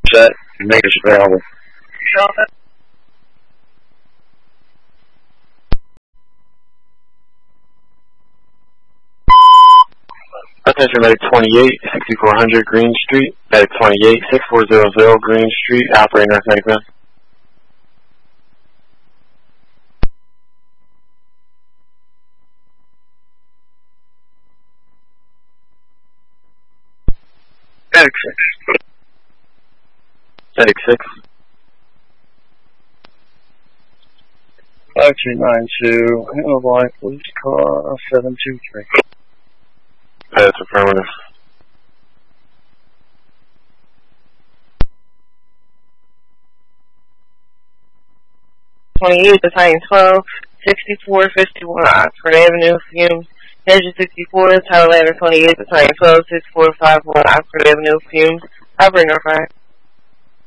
Set. Meters available. Attention Medic 28, 6400 Green Street. Medic 28, 6400 Green Street. Operator North Medic Man. Medic 6. Medic 6. 5292, handle light, police car 723. That's affirmative. 28, Battalion 12, 6451 Oxford Avenue, Fumes. Engine 64, Tower Ladder 28, Battalion 12, 6451 Oxford Avenue, Fumes. Operator North